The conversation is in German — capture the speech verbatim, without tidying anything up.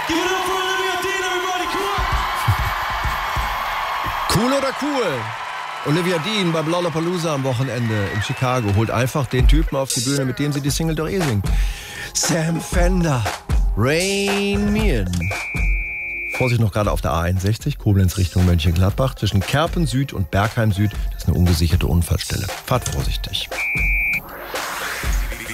Give it up for Olivia Dean, everybody, come on! Cool oder cool? Olivia Dean beim Lollapalooza am Wochenende in Chicago holt einfach den Typen auf die Bühne, mit dem sie die Single doch eh singt. Sam Fender, Rain Me In. Vorsicht noch gerade auf der A einundsechzig, Koblenz Richtung Mönchengladbach, zwischen Kerpen Süd und Bergheim Süd. Das ist eine ungesicherte Unfallstelle. Fahrt vorsichtig.